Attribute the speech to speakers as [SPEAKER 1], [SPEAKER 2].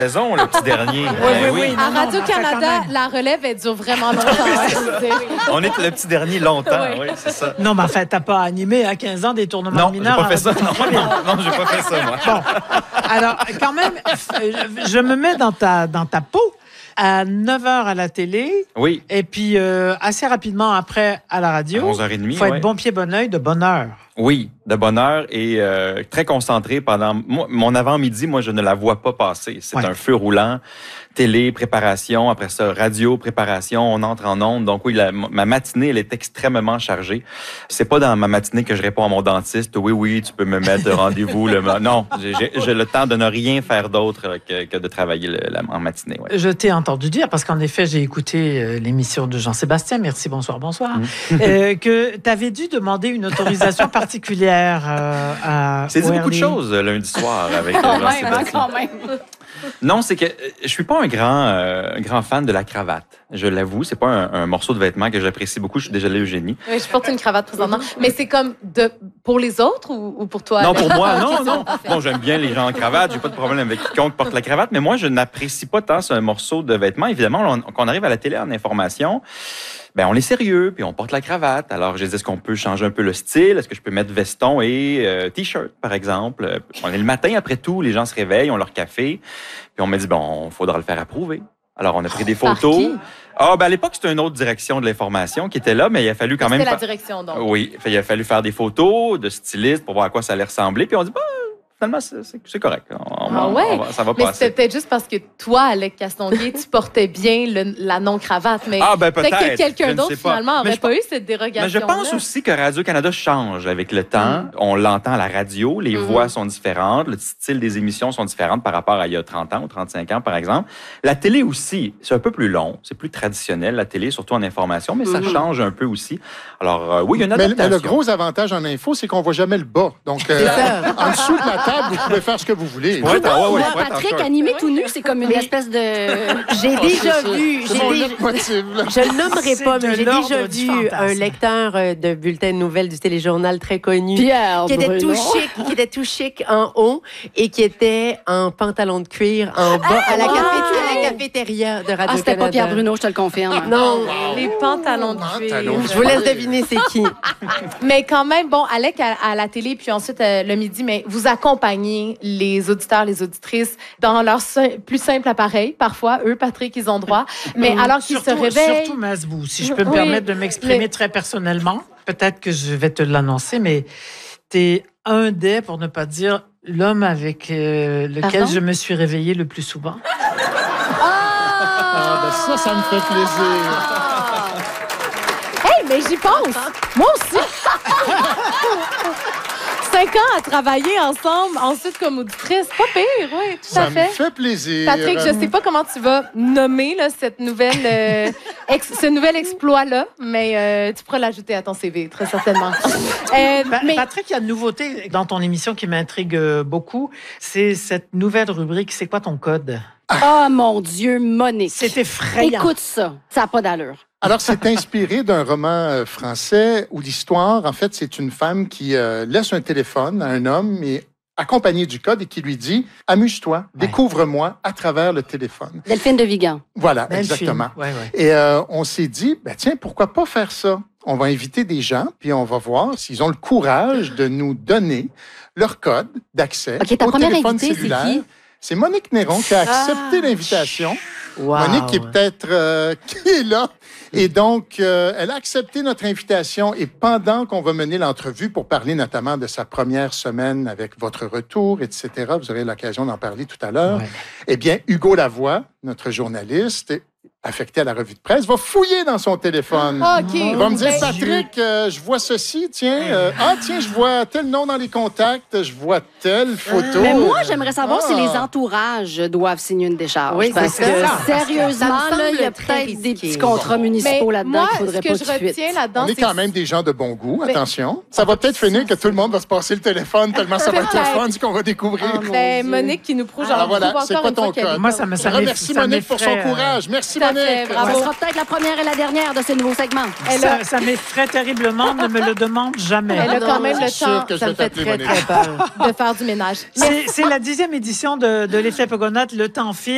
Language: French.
[SPEAKER 1] Raison, le petit dernier.
[SPEAKER 2] Oui. À Radio-Canada, la relève, elle dure vraiment longtemps.
[SPEAKER 1] On est le petit dernier longtemps, oui, c'est ça.
[SPEAKER 3] Non, mais enfin, t'as pas animé à 15 ans des tournements mineurs.
[SPEAKER 1] Non, j'ai pas fait ça. Non, j'ai pas fait ça, moi.
[SPEAKER 3] Bon, alors, quand même, je me mets dans ta peau. À 9h à la télé.
[SPEAKER 1] Oui.
[SPEAKER 3] Et puis, assez rapidement après, à la radio.
[SPEAKER 1] À 11h30.
[SPEAKER 3] Il faut être bon pied, bon oeil, de bonne heure.
[SPEAKER 1] Oui, de bonne heure et très concentré pendant... Mon avant-midi, moi, je ne la vois pas passer. C'est un feu roulant. Télé, préparation. Après ça, radio, préparation. On entre en ondes. Donc oui, ma matinée, elle est extrêmement chargée. C'est pas dans ma matinée que je réponds à mon dentiste. Oui, tu peux me mettre de rendez-vous. Non, j'ai le temps de ne rien faire d'autre que de travailler en matinée. Ouais.
[SPEAKER 3] Je t'ai entendu dire, parce qu'en effet, j'ai écouté l'émission de Jean-Sébastien. Merci, bonsoir. Que tu avais dû demander une autorisation particulière à...
[SPEAKER 1] C'est dit beaucoup de choses lundi soir avec Jean-Sébastien.
[SPEAKER 2] Quand même.
[SPEAKER 1] Non, c'est que je suis pas un grand fan de la cravate. Je l'avoue, c'est pas un morceau de vêtement que j'apprécie beaucoup. Je suis déjà allé Eugénie.
[SPEAKER 2] Oui, je porte une cravate présentement. Mais c'est comme pour les autres ou pour toi?
[SPEAKER 1] Non, pour moi, non. Bon, j'aime bien les gens en cravate. J'ai pas de problème avec quiconque porte la cravate. Mais moi, je n'apprécie pas tant ce morceau de vêtement. Évidemment, quand on arrive à la télé en information, ben on est sérieux, puis on porte la cravate. Alors, je dis, est-ce qu'on peut changer un peu le style? Est-ce que je peux mettre veston et T-shirt, par exemple? On est le matin, après tout, les gens se réveillent, ont leur café. Puis on m'a dit, bon, il faudra le faire approuver. Alors, on a pris des photos. À l'époque, c'était une autre direction de l'information qui était là, mais il a fallu quand même...
[SPEAKER 2] C'était la direction, donc.
[SPEAKER 1] Oui, il a fallu faire des photos de stylistes pour voir à quoi ça allait ressembler. Puis on dit, finalement, c'est correct. Ça va passer.
[SPEAKER 2] Mais c'était peut-être juste parce que toi, Alec Castonguay, tu portais bien la non-cravate. Mais
[SPEAKER 1] peut-être
[SPEAKER 2] que quelqu'un d'autre, finalement, n'aurait pas eu cette dérogation.
[SPEAKER 1] Mais je pense aussi que Radio-Canada change avec le temps. On l'entend à la radio, les voix sont différentes, le style des émissions sont différentes par rapport à il y a 30 ans ou 35 ans, par exemple. La télé aussi, c'est un peu plus long, c'est plus traditionnel, la télé, surtout en information, mais ça change un peu aussi. Alors, oui, il y a une adaptation.
[SPEAKER 4] Mais le gros avantage en info, c'est qu'on voit jamais le bas. Donc, en dessous de la table, vous pouvez faire ce que vous voulez.
[SPEAKER 5] Patrick animé tout nu, c'est comme une espèce de...
[SPEAKER 6] J'ai déjà vu... Je le nommerai pas, mais j'ai déjà vu un lecteur de bulletin de nouvelles du téléjournal très connu.
[SPEAKER 5] Pierre
[SPEAKER 6] qui était tout chic en haut et qui était en pantalon de cuir en bas à la cafétéria de Radio-Canada.
[SPEAKER 5] C'était pas Pierre Bruno, je te le confirme.
[SPEAKER 6] Non.
[SPEAKER 2] Les pantalons de cuir.
[SPEAKER 6] Je vous laisse deviner c'est qui.
[SPEAKER 2] Mais quand même, bon, Alec à la télé, puis ensuite le midi, mais vous accompagnez les auditeurs, les auditrices dans leur plus simple appareil. Parfois, eux, Patrick, ils ont droit. Mais alors qu'ils se réveillent...
[SPEAKER 3] Surtout Masbou, si je peux me permettre de m'exprimer très personnellement, peut-être que je vais te l'annoncer, mais t'es un des, pour ne pas dire, l'homme avec lequel je me suis réveillée le plus souvent.
[SPEAKER 4] Ça me fait plaisir.
[SPEAKER 2] Hey, mais j'y pense. Moi aussi. 5 ans à travailler ensemble, ensuite comme auditrice. Pas pire, oui, tout à fait.
[SPEAKER 4] Ça me fait plaisir.
[SPEAKER 2] Patrick, je sais pas comment tu vas nommer là, ce nouvel exploit-là, mais tu pourras l'ajouter à ton CV, très certainement.
[SPEAKER 3] Mais Patrick, il y a une nouveauté dans ton émission qui m'intrigue beaucoup. C'est cette nouvelle rubrique « C'est quoi ton code? »
[SPEAKER 5] Oh mon Dieu, Monique.
[SPEAKER 3] C'est effrayant.
[SPEAKER 5] Écoute ça, ça n'a pas d'allure.
[SPEAKER 4] Alors, c'est inspiré d'un roman français où l'histoire, en fait, c'est une femme qui laisse un téléphone à un homme et accompagné du code et qui lui dit « Amuse-toi, découvre-moi à travers le téléphone. »
[SPEAKER 5] Delphine de Vigan.
[SPEAKER 4] Voilà, exactement. Et on s'est dit, tiens, pourquoi pas faire ça? On va inviter des gens, puis on va voir s'ils ont le courage de nous donner leur code d'accès au téléphone cellulaire. C'est qui? C'est Monique Néron qui a accepté l'invitation.
[SPEAKER 6] Wow.
[SPEAKER 4] Monique qui est peut-être qui est là. Et donc, elle a accepté notre invitation. Et pendant qu'on va mener l'entrevue pour parler notamment de sa première semaine avec votre retour, etc., vous aurez l'occasion d'en parler tout à l'heure, eh bien, Hugo Lavoie, notre journaliste, affecté à la revue de presse, va fouiller dans son téléphone. Il va me dire, Patrick, je vois ceci, tiens, je vois tel nom dans les contacts, je vois telle photo.
[SPEAKER 5] Mais moi, j'aimerais savoir si les entourages doivent signer une décharge.
[SPEAKER 6] Oui,
[SPEAKER 5] parce que, sérieusement, il y a peut-être des petits contrats municipaux là-dedans qu'il faudrait pas tout de suite.
[SPEAKER 2] Là-dedans,
[SPEAKER 4] on est quand même des gens de bon goût, attention. Ça va peut-être finir que tout le monde va se passer le téléphone tellement ça va être le fun, ce qu'on va découvrir.
[SPEAKER 2] Monique qui nous prouve
[SPEAKER 4] voilà, c'est pas ton code.
[SPEAKER 3] Moi, ça
[SPEAKER 4] merci Monique pour son courage. Merci Monique.
[SPEAKER 5] Ce sera peut-être la première et la dernière de ce nouveau segment.
[SPEAKER 3] Ça m'effraie terriblement, ne me le demande jamais.
[SPEAKER 2] Elle a quand même le temps,
[SPEAKER 6] ça me fait très, très peur
[SPEAKER 2] de faire du ménage.
[SPEAKER 3] C'est la 10e édition de l'Effet Pogonotte, le temps file.